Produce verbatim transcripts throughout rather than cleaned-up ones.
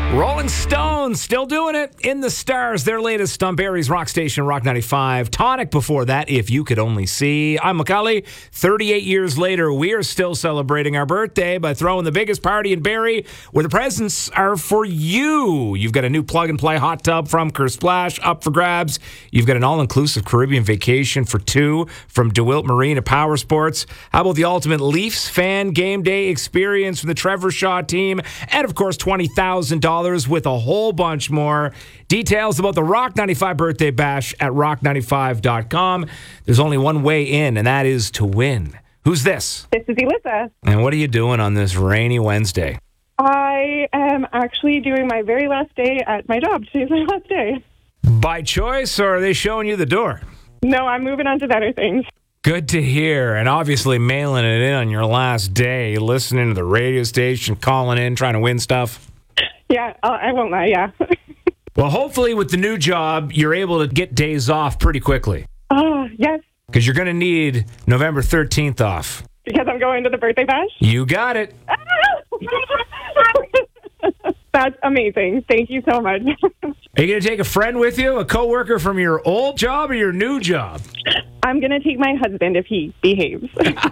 Rolling Stones, still doing it. In the Stars, their latest on Barrie's Rock Station, Rock ninety-five. Tonic before that, If You Could Only See. I'm Macaulay. thirty-eight years later, we are still celebrating our birthday by throwing the biggest party in Barrie, where the presents are for you. You've got a new plug-and-play hot tub from Kersplash up for grabs. You've got an all-inclusive Caribbean vacation for two from DeWilt Marine and Power Sports. How about the ultimate Leafs fan game day experience from the Trevor Shaw team? And, of course, twenty thousand dollars with a whole bunch more. Details about the Rock ninety-five Birthday Bash at rock ninety-five dot com. There's only one way in, and that is to win. Who's this? This is Elissa. And what are you doing on this rainy Wednesday? I am actually doing my very last day at my job. Today's my last day. By choice, or are they showing you the door? No, I'm moving on to better things. Good to hear. And obviously mailing it in on your last day, listening to the radio station, calling in, trying to win stuff. Yeah, uh, I won't lie, yeah. Well, hopefully with the new job, you're able to get days off pretty quickly. Oh, yes. Because you're going to need November thirteenth off. Because I'm going to the birthday bash? You got it. That's amazing. Thank you so much. Are you going to take a friend with you, a coworker from your old job or your new job? I'm going to take my husband if he behaves.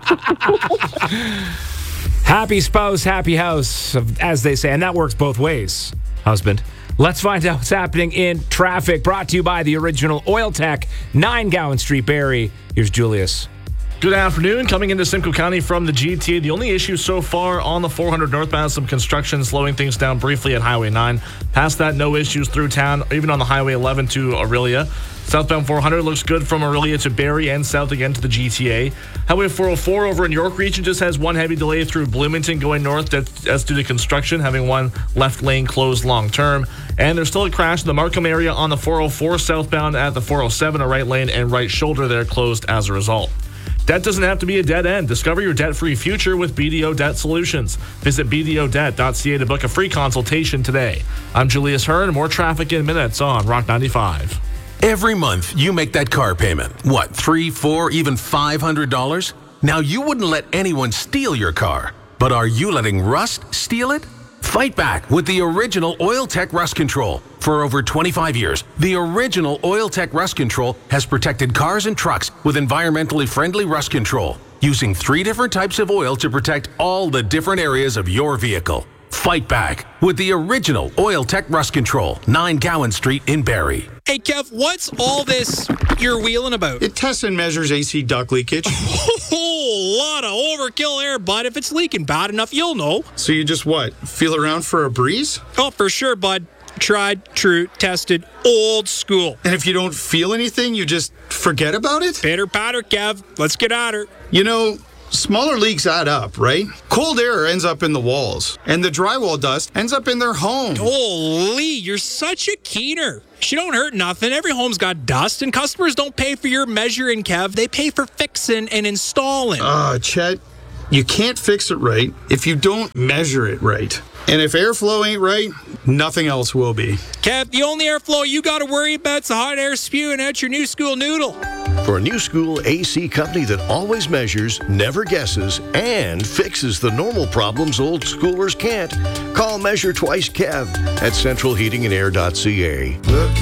Happy spouse, happy house, as they say. And that works both ways, husband. Let's find out what's happening in traffic. Brought to you by the original Oil Tech, nine Gowan Street, Barrie. Here's Julius. Good afternoon. Coming into Simcoe County from the G T A, the only issue so far on the four hundred northbound, some construction slowing things down briefly at Highway nine. Past that, no issues through town, even on the Highway eleven to Aurelia. Southbound four hundred looks good from Aurelia to Barrie and south again to the G T A. Highway four oh four over in York Region just has one heavy delay through Bloomington going north. That's due to construction, having one left lane closed long term. And there's still a crash in the Markham area on the four oh four southbound at the four oh seven, a right lane and right shoulder there closed as a result. Debt doesn't have to be a dead end. Discover your debt-free future with B D O Debt Solutions. Visit b d o debt dot c a to book a free consultation today. I'm Julius Hearn. More traffic in minutes on Rock ninety-five. Every month, you make that car payment. What, three, four, even five hundred dollars? Now, you wouldn't let anyone steal your car. But are you letting rust steal it? Fight back with the original Oil Tech Rust Control. For over twenty-five years, the original Oil Tech Rust Control has protected cars and trucks with environmentally friendly rust control, using three different types of oil to protect all the different areas of your vehicle. Fight back with the original Oil Tech Rust Control, nine Gowan Street in Barrie. Hey, Kev, what's all this you're wheeling about? It tests and measures A C duct leakage. A whole lot of overkill there, bud. If it's leaking bad enough, you'll know. So you just what? Feel around for a breeze? Oh, for sure, bud. Tried, true, tested, old school. And if you don't feel anything, you just forget about it? Pitter patter, Kev. Let's get at her. You know, smaller leaks add up, right? Cold air ends up in the walls, and the drywall dust ends up in their home. Holy, you're such a keener. She don't hurt nothing. Every home's got dust, and customers don't pay for your measuring, Kev. They pay for fixing and installing. Ah, uh, Chet, you can't fix it right if you don't measure it right. And if airflow ain't right, nothing else will be. Kev, the only airflow you got to worry about is the hot air spewing out your new school noodle. For a new school A C company that always measures, never guesses, and fixes the normal problems old schoolers can't, call Measure Twice Kev at central heating and air dot c a.